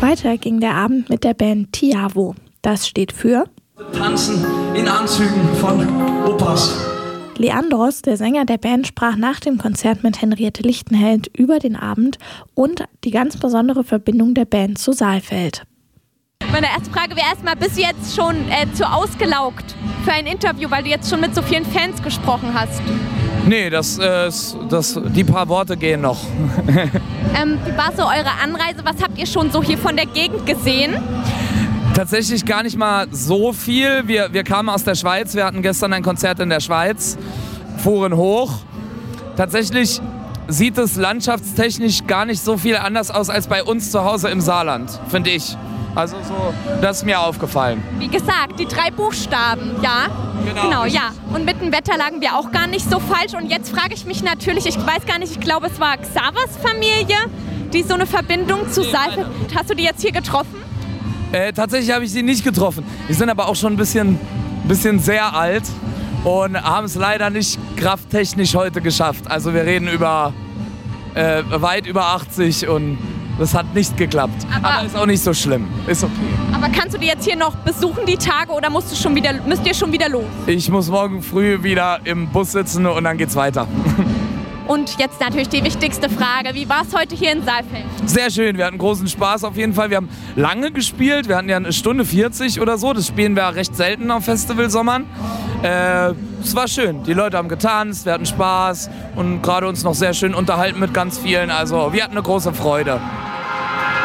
Weiter ging der Abend mit der Band Tiavo. Das steht für Tanzen in Anzügen von Opas. Leandros, der Sänger der Band, sprach nach dem Konzert mit Henriette Lichtenheld über den Abend und die ganz besondere Verbindung der Band zu Saalfeld. Meine erste Frage wäre erstmal, bist du jetzt schon zu ausgelaugt für ein Interview, weil du jetzt schon mit so vielen Fans gesprochen hast? Nee, die paar Worte gehen noch. Wie war so eure Anreise? Was habt ihr schon so hier von der Gegend gesehen? Tatsächlich gar nicht mal so viel. Wir kamen aus der Schweiz, wir hatten gestern ein Konzert in der Schweiz, fuhren hoch. Tatsächlich sieht es landschaftstechnisch gar nicht so viel anders aus als bei uns zu Hause im Saarland, finde ich. Also so, das ist mir aufgefallen. Wie gesagt, die 3 Buchstaben, ja? Genau, ja. Und mit dem Wetter lagen wir auch gar nicht so falsch. Und jetzt frage ich mich natürlich, ich weiß gar nicht, ich glaube, es war Xavers Familie, die so eine Verbindung zu Saalfeld. Hast du die jetzt hier getroffen? Tatsächlich habe ich sie nicht getroffen. Die sind aber auch schon ein bisschen sehr alt und haben es leider nicht krafttechnisch heute geschafft. Also wir reden über weit über 80 und das hat nicht geklappt. Aber ist auch nicht so schlimm. Ist okay. Aber kannst du die jetzt hier noch besuchen, die Tage, oder müsst ihr schon wieder los? Ich muss morgen früh wieder im Bus sitzen und dann geht's weiter. Und jetzt natürlich die wichtigste Frage. Wie war es heute hier in Saalfeld? Sehr schön, wir hatten großen Spaß auf jeden Fall. Wir haben lange gespielt, wir hatten ja 1:40 oder so. Das spielen wir recht selten auf Festivalsommern. Es war schön, die Leute haben getanzt, wir hatten Spaß und gerade uns noch sehr schön unterhalten mit ganz vielen. Also wir hatten eine große Freude.